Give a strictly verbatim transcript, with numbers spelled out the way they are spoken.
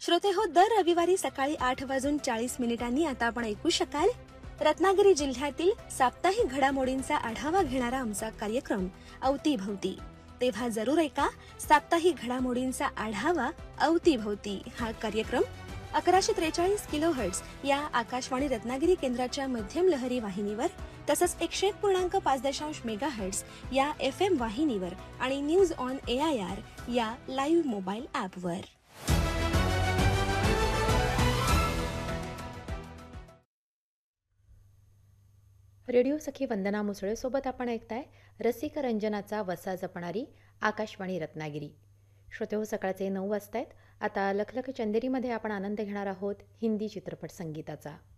श्रोते हो, दर रविवारी सकाळी आठ वाजून चाळीस मिनिटांनी आता आपण ऐकू शकाल रत्नागिरी जिल्ह्यातील साप्ताहिक घडामोडींचा आढावा घेणारा आमचा कार्यक्रम अवतीभवती. तेव्हा जरूर ऐका साप्ताहिक घडामोडींचा आढावा अवतीभवती हा कार्यक्रम अकराशे त्रेचाळीस किलो हर्ट्स या आकाशवाणी रत्नागिरी केंद्राच्या मध्यम लहरी वाहिनीवर तसंच एकशे एक पूर्णांक पाच दशांश मेगा हर्ट्स या एफ एम वाहिनीवर आणि news on A I R या लाईव्ह मोबाईल ॲपवर. रेडिओ सखी वंदना मुसळे सोबत आपण ऐकताय रसिक रंजनाचा वसा जपणारी आकाशवाणी रत्नागिरी. श्रोते हो, सकाळचे नऊ वाजतायत. आता लखलख चंदेरीमध्ये आपण आनंद घेणार आहोत हिंदी चित्रपट संगीताचा.